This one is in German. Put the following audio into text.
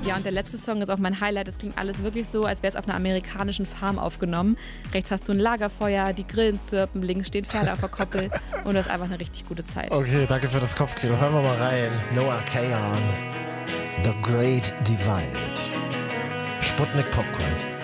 Ja, und der letzte Song ist auch mein Highlight. Das klingt alles wirklich so, als wäre es auf einer amerikanischen Farm aufgenommen. Rechts hast du ein Lagerfeuer, die Grillen zirpen, links stehen Pferde auf der Koppel und das ist einfach eine richtig gute Zeit. Okay, danke für das Kopfkino. Hören wir mal rein. Noah Kahan, The Great Divide. Sputnik Popgold.